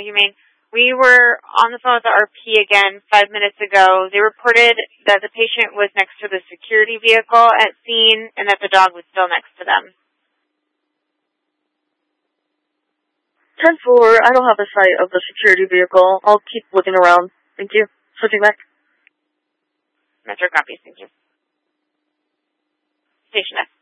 Humane. We were on the phone with the RP again 5 minutes ago. They reported that the patient was next to the security vehicle at scene and that the dog was still next to them. 10-4, I don't have a sight of the security vehicle. I'll keep looking around. Thank you. Switching back. Metro copies, thank you. Station F.